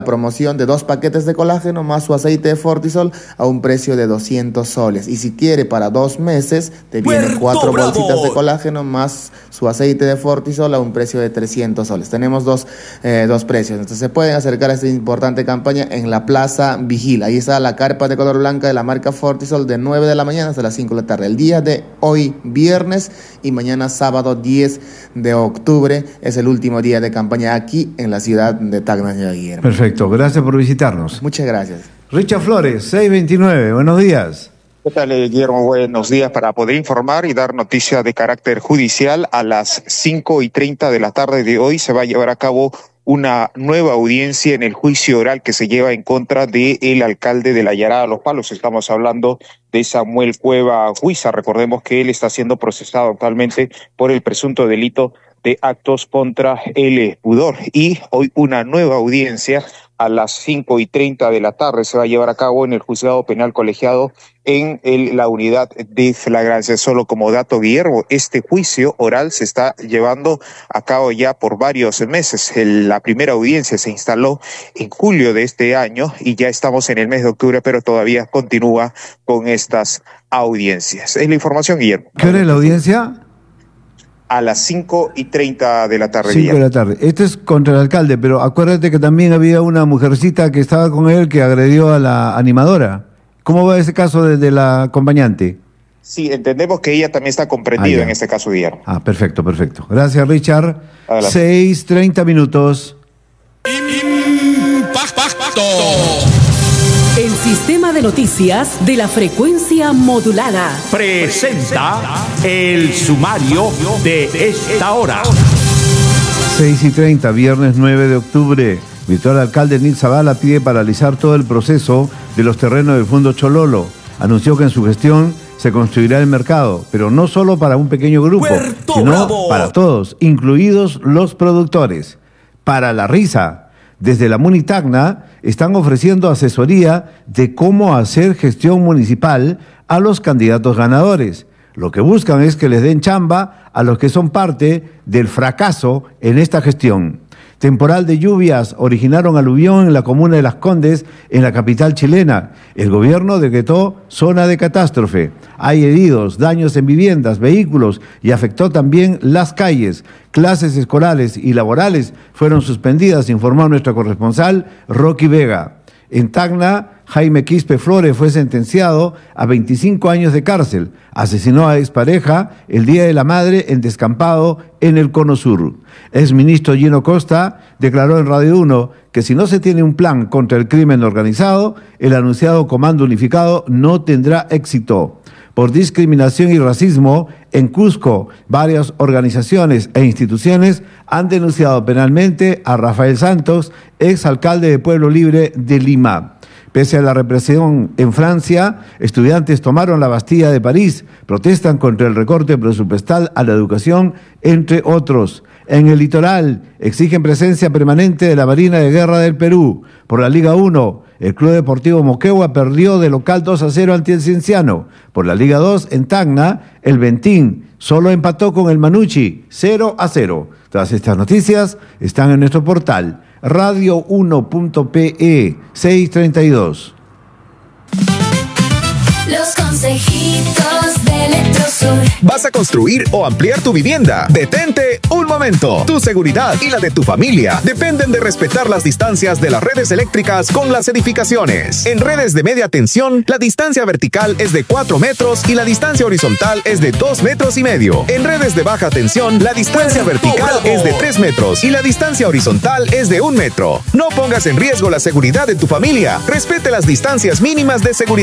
promoción de 2 paquetes de colágeno más su aceite de Fortisol a un precio de 200 soles. Y si quiere para 2 meses, te vienen 4 bolsitas de colágeno más su aceite de Fortisol a un precio de 300 soles. Tenemos dos precios. Entonces se pueden acercar a esta importante campaña en la Plaza Vigil. Ahí está la carpa de color blanca de la marca Fortisol de 9 de la mañana hasta las 5 de la tarde. El día de hoy, viernes, y mañana sábado 10 de octubre, es el último día de campaña aquí en la ciudad de Tacna, Guillermo. Perfecto. Gracias por visitarnos. Muchas gracias. Richard Flores, 629, buenos días. ¿Qué tal, Guillermo? Buenos días. Para poder informar y dar noticia de carácter judicial, a las 5:30 de la tarde de hoy se va a llevar a cabo una nueva audiencia en el juicio oral que se lleva en contra del alcalde de la Yarada Los Palos. Estamos hablando de Samuel Cueva Huiza. Recordemos que él está siendo procesado actualmente por el presunto delito de actos contra el pudor. Y hoy una nueva audiencia a las 5:30 de la tarde se va a llevar a cabo en el Juzgado Penal Colegiado en la unidad de flagrancia. Solo como dato, Guillermo, este juicio oral se está llevando a cabo ya por varios meses. La primera audiencia se instaló en julio de este año y ya estamos en el mes de octubre, pero todavía continúa con estas audiencias. Es la información, Guillermo. ¿Qué hora es la audiencia? A las 5:30 de la tarde. 5 de la tarde. Este es contra el alcalde, pero acuérdate que también había una mujercita que estaba con él que agredió a la animadora. ¿Cómo va ese caso de la acompañante? Sí, entendemos que ella también está comprendida en este caso, Guillermo. Perfecto, perfecto. Gracias, Richard. Adelante. 6:30 minutos. Impacto. El sistema de noticias de la frecuencia modulada Presenta el sumario de esta hora. 6:30, viernes 9 de octubre. Virtual alcalde Nil Zavala pide paralizar todo el proceso de los terrenos del Fondo Chololo. Anunció que en su gestión se construirá el mercado, pero no solo para un pequeño grupo, sino para todos, incluidos los productores. Para la risa, desde la Munitacna están ofreciendo asesoría de cómo hacer gestión municipal a los candidatos ganadores. Lo que buscan es que les den chamba a los que son parte del fracaso en esta gestión. Temporal de lluvias originaron aluvión en la comuna de Las Condes, en la capital chilena. El gobierno decretó zona de catástrofe. Hay heridos, daños en viviendas, vehículos y afectó también las calles. Clases escolares y laborales fueron suspendidas, informó nuestro corresponsal Rocky Vega. En Tacna, Jaime Quispe Flores fue sentenciado a 25 años de cárcel. Asesinó a expareja el Día de la Madre en descampado en el Cono Sur. Exministro Gino Costa declaró en Radio 1 que si no se tiene un plan contra el crimen organizado, el anunciado Comando Unificado no tendrá éxito. Por discriminación y racismo, en Cusco, varias organizaciones e instituciones han denunciado penalmente a Rafael Santos, exalcalde de Pueblo Libre de Lima. Pese a la represión en Francia, estudiantes tomaron la Bastilla de París, protestan contra el recorte presupuestal a la educación, entre otros. En el litoral, exigen presencia permanente de la Marina de Guerra del Perú. Por la Liga 1, el Club Deportivo Moquegua perdió de local 2-0 ante el Cienciano. Por la Liga 2, en Tacna, el Ventín solo empató con el Manucci, 0-0. Todas estas noticias están en nuestro portal radio1.pe 632. Los consejitos de Electrosur. ¿Vas a construir o ampliar tu vivienda? Detente un momento. Tu seguridad y la de tu familia dependen de respetar las distancias de las redes eléctricas con las edificaciones. En redes de media tensión, la distancia vertical es de 4 metros y la distancia horizontal es de 2,5 metros. En redes de baja tensión, la distancia vertical es de 3 metros y la distancia horizontal es de 1 metro. No pongas en riesgo la seguridad de tu familia. Respete las distancias mínimas de seguridad.